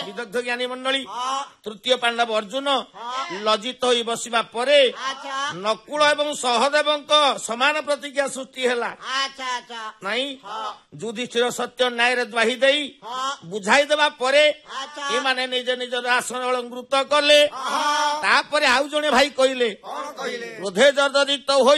ବିଦଗ୍ଧ ଜ୍ଞାନୀ ମଣ୍ଡଳୀ ତୃତୀୟ ପାଣ୍ଡବ ଅର୍ଜୁନ ଲଜିତ ହୋଇ ବସିବା ପରେ ନକୁଳ ଏବଂ ସହଦେବଙ୍କ ସମାନ ପ୍ରତିଜ୍ଞା ସୃଷ୍ଟି ହେଲା। ନାଇଁ ଯୁଧିଷ୍ଠିର ସତ୍ୟ ନ୍ୟାୟରେ ଦ୍ୱାହି ଦେଇ ବୁଝାଇ ଦେବା ପରେ ଏମାନେ ନିଜ ନିଜର ଆସନ ଅଳଙ୍କୃତ କଲେ। ତାପରେ ଆଉ ଜଣେ ଭାଇ କହିଲେ କ୍ରୋଧେ ଜର୍ଜରିତ ହୋଇ